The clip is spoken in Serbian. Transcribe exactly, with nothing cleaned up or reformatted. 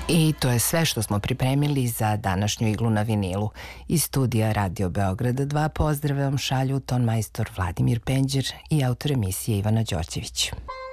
I to je sve što smo pripremili za današnju iglu na vinilu. Iz studija Radio Beograda dva pozdrave vam šalju ton majstor Vladimir Penđer i autor emisije Ivana Đorđević.